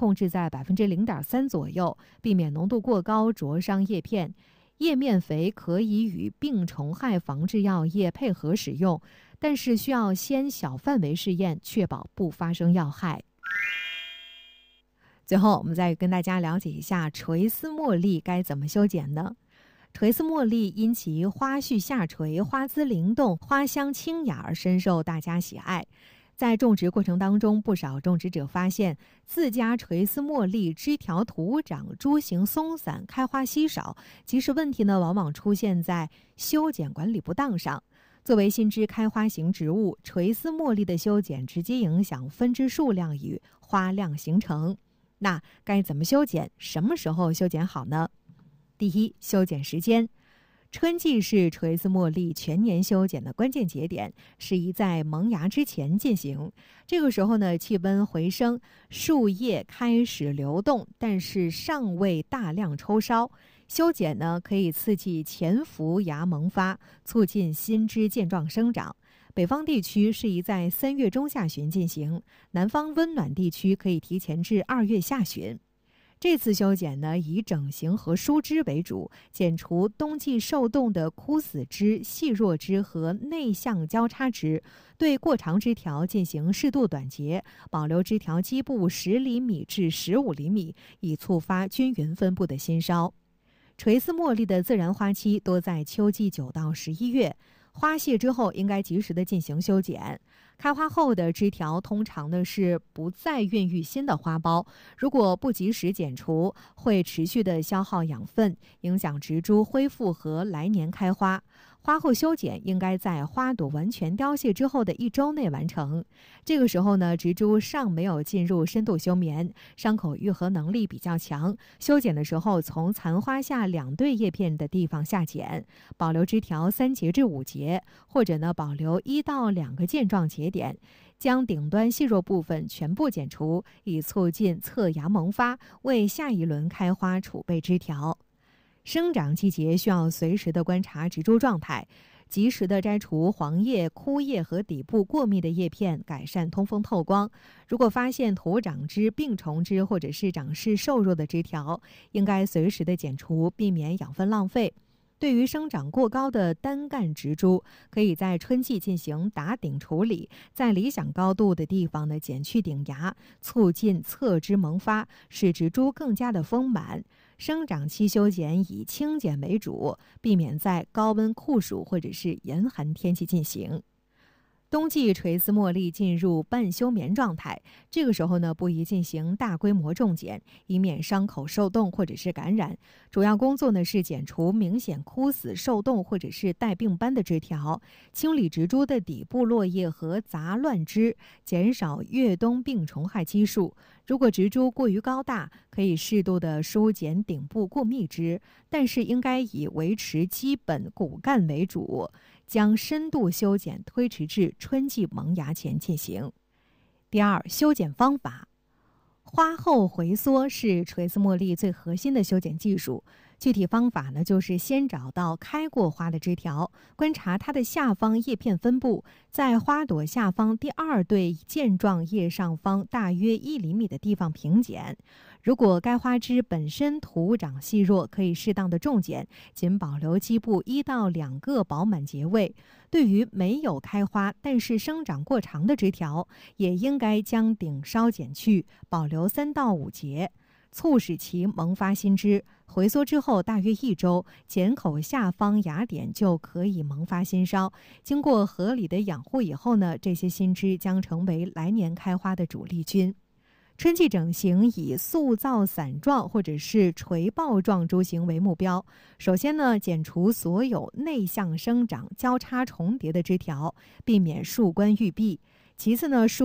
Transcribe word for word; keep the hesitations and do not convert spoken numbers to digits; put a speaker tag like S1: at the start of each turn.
S1: 控制在 百分之零点三 左右，避免浓度过高灼伤叶片。叶面肥可以与病虫害防治药液配合使用，但是需要先小范围试验，确保不发生药害。最后，我们再跟大家了解一下垂丝茉莉该怎么修剪呢？垂丝茉莉因其花序下垂、花姿灵动、花香清雅而深受大家喜爱。在种植过程当中，不少种植者发现自家垂丝茉莉枝条徒长、株形松散、开花稀少，其实问题呢往往出现在修剪管理不当上。作为新枝开花型植物，垂丝茉莉的修剪直接影响分枝数量与花量形成。那该怎么修剪？什么时候修剪好呢？第一，修剪时间。春季是垂丝茉莉全年修剪的关键节点，适宜在萌芽之前进行。这个时候呢，气温回升，树叶开始流动，但是尚未大量抽梢。修剪呢，可以刺激前伏芽萌发，促进新枝健壮生长。北方地区适宜在三月中下旬进行，南方温暖地区可以提前至二月下旬。这次修剪呢，以整形和疏枝为主，剪除冬季受冻的枯死枝、细弱枝和内向交叉枝，对过长枝条进行适度短截，保留枝条基部十厘米至十五厘米，以促发均匀分布的新梢。垂丝茉莉的自然花期多在秋季九到十一月。花谢之后，应该及时的进行修剪。开花后的枝条通常呢是不再孕育新的花苞，如果不及时剪除，会持续的消耗养分，影响植株恢复和来年开花。花后修剪应该在花朵完全凋谢之后的一周内完成。这个时候呢，植株尚没有进入深度休眠，伤口愈合能力比较强。修剪的时候，从残花下两对叶片的地方下剪，保留枝条三节至五节，或者呢保留一到两个健壮节点，将顶端细弱部分全部剪除，以促进侧芽萌发，为下一轮开花储备枝条。生长季节需要随时的观察植株状态，及时的摘除黄叶、枯叶和底部过密的叶片，改善通风透光。如果发现徒长枝、病虫枝或者是长势瘦弱的枝条，应该随时的剪除，避免养分浪费。对于生长过高的单干植株，可以在春季进行打顶处理，在理想高度的地方呢剪去顶芽，促进侧枝萌发，使植株更加的丰满。生长期修剪以轻剪为主，避免在高温酷暑或者是严寒天气进行。冬季垂丝茉莉进入半休眠状态，这个时候呢，不宜进行大规模种剪，以免伤口受冻或者是感染。主要工作呢是剪除明显枯死、受冻或者是带病斑的枝条，清理植株的底部落叶和杂乱枝，减少越冬病虫害基数。如果植株过于高大，可以适度的疏剪顶部过密枝，但是应该以维持基本骨干为主，将深度修剪推迟至春季萌芽前进行。第二，修剪方法。花后回缩是垂丝茉莉最核心的修剪技术。具体方法呢，就是先找到开过花的枝条，观察它的下方叶片分布，在花朵下方第二对剑状叶上方大约一厘米的地方平剪。如果该花枝本身徒长细弱，可以适当的重剪，仅保留基部一到两个饱满节位。对于没有开花但是生长过长的枝条，也应该将顶梢剪去，保留三到五节，促使其萌发新枝。回缩之后大约一周，剪口下方芽点就可以萌发新梢。经过合理的养护以后呢，这些新枝将成为来年开花的主力军。春季整形以塑造伞状或者是垂抱状株形为目标。首先呢，剪除所有内向生长、交叉重叠的枝条，避免树冠育壁。其次呢，疏